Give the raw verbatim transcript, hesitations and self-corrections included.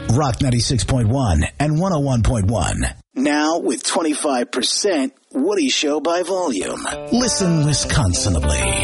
Rock ninety-six point one and one oh one point one. Now with twenty-five percent Woody Show by volume. Listen Wisconsinably.